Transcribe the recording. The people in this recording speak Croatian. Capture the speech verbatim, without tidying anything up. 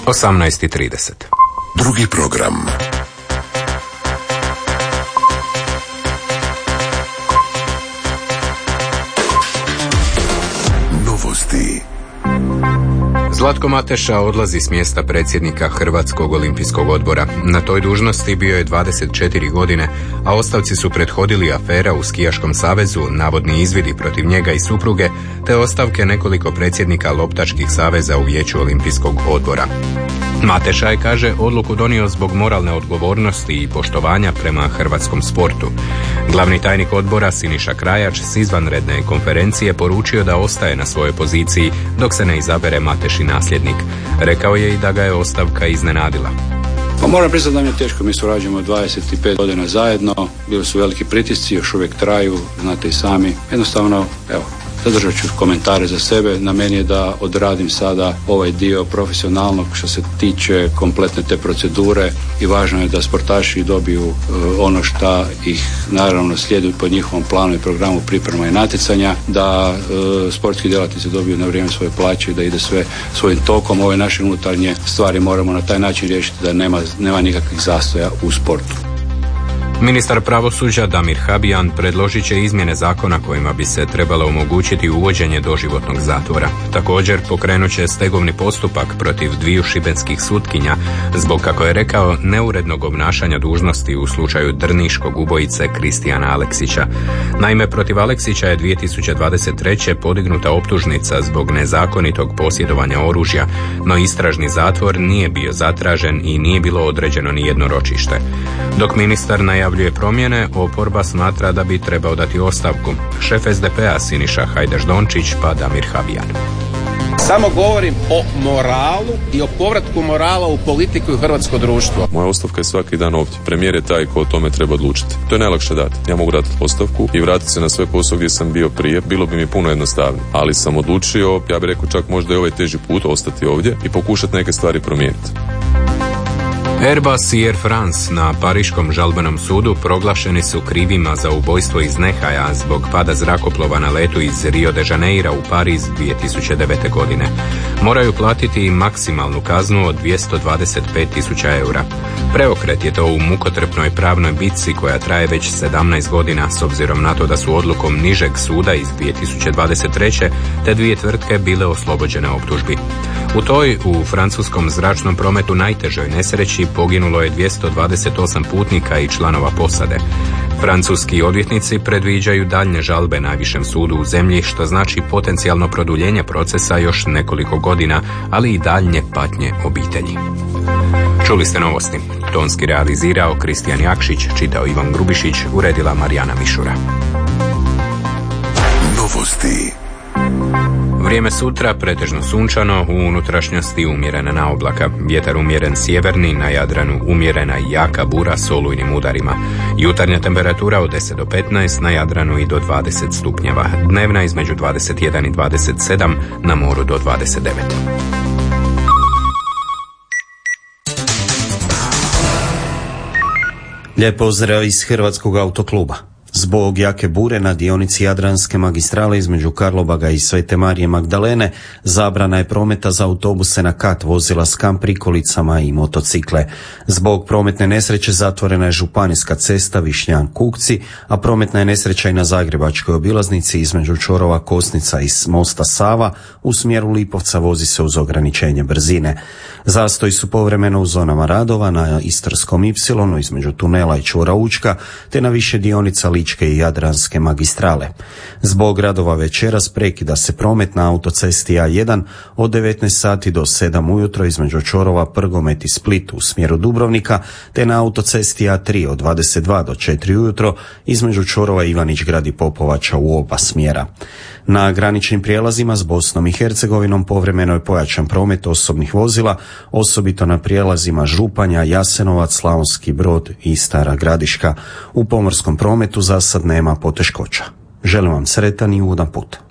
osamnaest i trideset. Drugi program. Novosti. Zlatko Mateša odlazi s mjesta predsjednika Hrvatskog olimpijskog odbora. Na toj dužnosti bio je dvadeset četiri godine, a ostavci su prethodili afera u Skijaškom savezu, navodni izvidi protiv njega i supruge, te ostavke nekoliko predsjednika loptačkih saveza u vijeću olimpijskog odbora. Mateša je, kaže, odluku donio zbog moralne odgovornosti i poštovanja prema hrvatskom sportu. Glavni tajnik odbora Siniša Krajač s izvanredne konferencije poručio da ostaje na svojoj poziciji dok se ne izabere Mateši nasljednik. Rekao je i da ga je ostavka iznenadila. Pa moram priznati da mi je teško, mi surađujemo dvadeset pet godina zajedno, bili su veliki pritisci, još uvijek traju, znate i sami. Jednostavno, evo, zadržat ću komentare za sebe. Na meni je da odradim sada ovaj dio profesionalnog što se tiče kompletne te procedure i važno je da sportaši dobiju uh, ono što ih naravno slijedi po njihovom planu i programu priprema i natjecanja, da uh, sportski djelatnici dobiju na vrijeme svoje plaće i da ide sve svojim tokom. Ove naše unutarnje stvari moramo na taj način riješiti da nema, nema nikakvih zastoja u sportu. Ministar pravosuđa Damir Habijan predložit će izmjene zakona kojima bi se trebalo omogućiti uvođenje doživotnog zatvora. Također pokrenut će stegovni postupak protiv dviju šibenskih sutkinja zbog, kako je rekao, neurednog obnašanja dužnosti u slučaju drniškog ubojice Kristijana Aleksića. Naime, protiv Aleksića je dvije tisuće dvadeset treće podignuta optužnica zbog nezakonitog posjedovanja oružja, no istražni zatvor nije bio zatražen i nije bilo određeno ni jedno ročište. Dok ministar najavljuje promjene, oporba smatra da bi trebao dati ostavku. Šef es de pe a Siniša Hajdaš-Dončić pa Damir Habijan. Samo govorim o moralu i o povratku morala u politiku i u hrvatsko društvo. Moja ostavka je svaki dan ovdje. Premijer je taj ko o tome treba odlučiti. To je najlakše dati. Ja mogu dati ostavku i vratiti se na svoj posao gdje sam bio prije. Bilo bi mi puno jednostavnije. Ali sam odlučio, ja bih rekao čak možda je ovaj teži put, ostati ovdje i pokušati neke stvari promijeniti. Airbus i Air France na Pariškom žalbenom sudu proglašeni su krivima za ubojstvo iz nehaja zbog pada zrakoplova na letu iz Rio de Janeira u Pariz dvije tisuće devete. godine. Moraju platiti maksimalnu kaznu od dvjesto dvadeset pet tisuća eura. Preokret je to u mukotrpnoj pravnoj bitci koja traje već sedamnaest godina s obzirom na to da su odlukom nižeg suda iz dvije tisuće dvadeset treće te dvije tvrtke bile oslobođene optužbi. U toj, u francuskom zračnom prometu najtežoj nesreći poginulo je dvjesto dvadeset osam putnika i članova posade. Francuski odvjetnici predviđaju daljnje žalbe najvišem sudu u zemlji, što znači potencijalno produljenje procesa još nekoliko godina, ali i daljnje patnje obitelji. Čuli ste novosti. Tonski realizirao Kristijan Jakšić, čitao Ivan Grubišić, uredila Marijana Mišura. Novosti. Vrijeme sutra pretežno sunčano, u unutrašnjosti umjerena na oblaka. Vjetar umjeren sjeverni, na Jadranu umjerena i jaka bura s olujnim udarima. Jutarnja temperatura od deset do petnaest, na Jadranu i do dvadeset stupnjeva. Dnevna između dvadeset jedan i dvadeset sedam, na moru do dvadeset devet. Lijep pozdrav iz Hrvatskog autokluba. Zbog jake bure na dionici Jadranske magistrale između Karlobaga i Svete Marije Magdalene zabrana je prometa za autobuse na kat, vozila s kamp prikolicama i motocikle. Zbog prometne nesreće zatvorena je županijska cesta Višnjan-Kukci, a prometna je nesreća i na zagrebačkoj obilaznici između čvorova Kosnica i mosta Sava u smjeru Lipovca vozi se uz ograničenje brzine. Zastoji su povremeno u zonama radova na Istarskom ipsilonu između tunela i čvora Učka te na više dionica Ličke i Jadranske magistrale. Zbog radova večeras prekida se promet na autocesti A jedan od devetnaest sati do sedam ujutro između čvorova Prgomet i Split u smjeru Dubrovnika te na autocesti A tri od dvadeset dva do četiri ujutro između čvorova Ivanić Grad i Popovača u oba smjera. Na graničnim prijelazima s Bosnom i Hercegovinom povremeno je pojačan promet osobnih vozila, osobito na prijelazima Županja, Jasenovac, Slavonski Brod i Stara Gradiška. U pomorskom prometu za sad nema poteškoća. Želim vam sretan i ugodan put.